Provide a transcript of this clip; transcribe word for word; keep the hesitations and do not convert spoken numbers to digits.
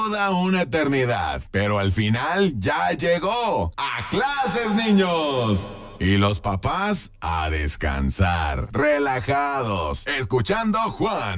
toda una eternidad, pero al final ya llegó. ¡A clases, niños! Y los papás a descansar, relajados, escuchando Juan